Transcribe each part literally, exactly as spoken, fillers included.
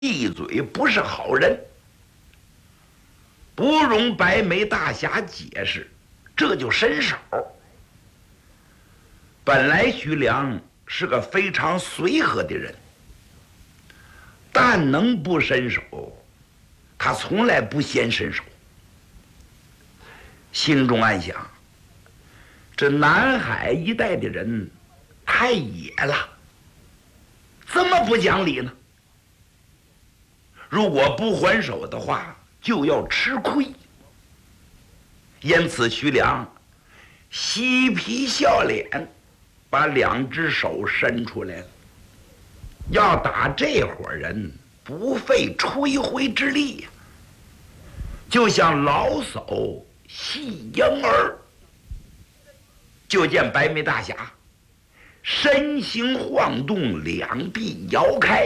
一嘴不是好人，不容白眉大侠解释，这就伸手。本来徐良是个非常随和的人，但能不伸手，他从来不先伸手。心中暗想，这南海一带的人太野了，怎么不讲理呢？如果不还手的话，就要吃亏。因此徐良嬉皮笑脸，把两只手伸出来了，要打这伙人不费吹灰之力呀，就像老叟戏婴儿。就见白眉大侠身形晃动，两臂摇开。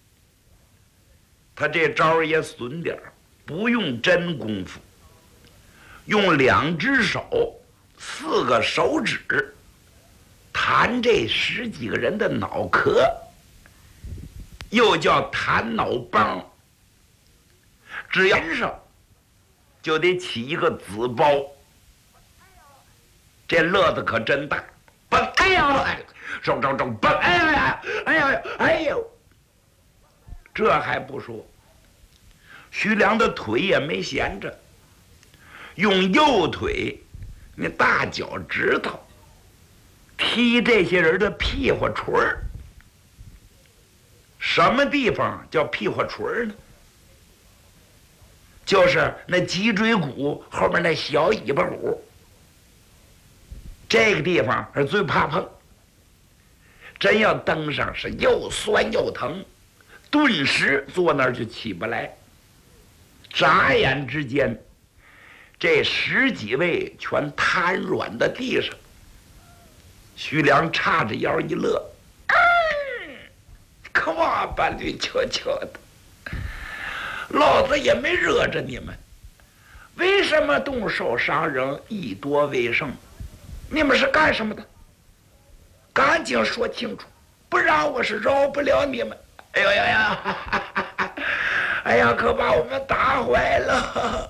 他这招也损点儿，不用真功夫，用两只手四个手指弹这十几个人的脑壳，又叫弹脑帮。只要上就得起一个紫包，这乐子可真大。嘣！哎呀，哎，手手手！嘣！哎呀，哎呀，哎呦！这还不说，徐良的腿也没闲着，用右腿那大脚趾头踢这些人的屁股唇儿。什么地方叫屁股唇儿呢？就是那脊椎骨后面那小尾巴骨，这个地方是最怕碰。真要登上，是又酸又疼，顿时坐那儿就起不来。眨眼之间，这十几位全瘫软在地上。徐良叉着腰一乐，嗯，可嘛吧，绿悄悄的，老子也没惹着你们，为什么动手伤人，以多为胜？你们是干什么的？赶紧说清楚，不然我是饶不了你们。哎呦呀呀！哎呀，可把我们打坏了。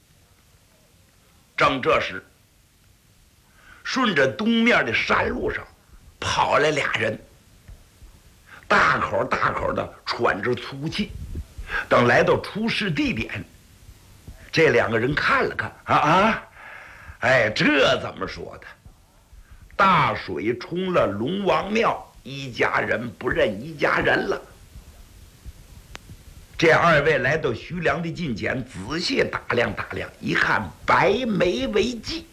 正这时，顺着东面的山路上跑来俩人，大口大口的喘着粗气。等来到出事地点，这两个人看了看，啊啊，哎，这怎么说的？大水冲了龙王庙，一家人不认一家人了。这二位来到徐良的近前，仔细打量打量，一看白眉为记。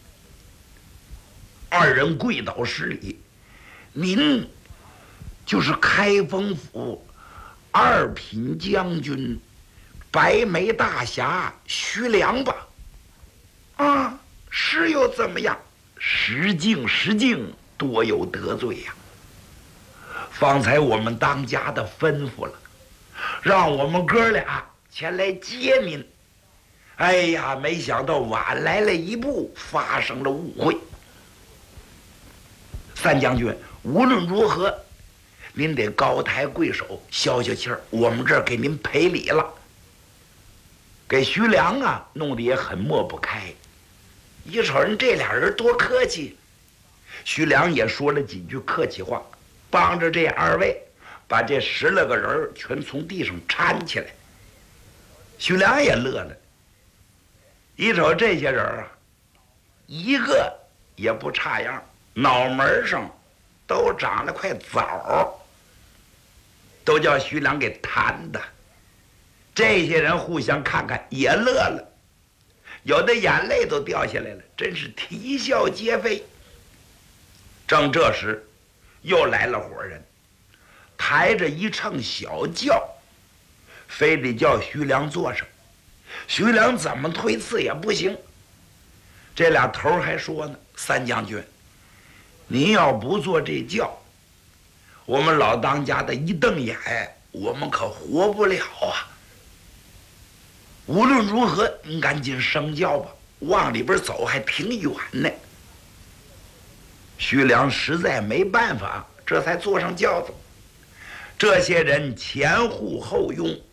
二人跪倒施礼：“您就是开封府二品将军白眉大侠徐良吧？”“啊，是又怎么样？失敬失敬，多有得罪呀。方才我们当家的吩咐了，让我们哥俩前来接您。哎呀，没想到晚来了一步，发生了误会。三将军，无论如何，您得高抬贵手，消消气儿，我们这儿给您赔礼了。”给徐良啊弄得也很抹不开。一瞅人这俩人多客气，徐良也说了几句客气话，帮着这二位把这十来个人全从地上搀起来。徐良也乐了，一瞅这些人啊，一个也不差样，脑门上都长了块枣，都叫徐良给弹的。这些人互相看看也乐了，有的眼泪都掉下来了，真是啼笑皆非。正这时，又来了伙人，抬着一乘小轿，非得叫徐良坐上。徐良怎么推辞也不行。这俩头还说呢：“三将军，您要不坐这轿，我们老当家的一瞪眼，我们可活不了啊。无论如何，您赶紧升轿吧，往里边走还挺远呢。”徐良实在没办法，这才坐上轿子。 这些人前呼后拥，